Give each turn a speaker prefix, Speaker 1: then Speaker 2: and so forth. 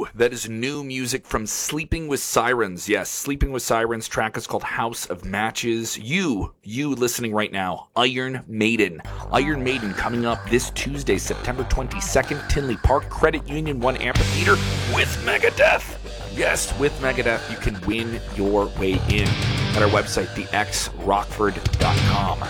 Speaker 1: You. That is new music from Sleeping with Sirens. Yes, Sleeping with Sirens. Track is called House of Matches. You listening right now. Iron Maiden. Iron Maiden coming up this Tuesday, September 22nd, Tinley Park, Credit Union 1 Amphitheater with Megadeth. Yes, with Megadeth, you can win your way in at our website, thexrockford.com.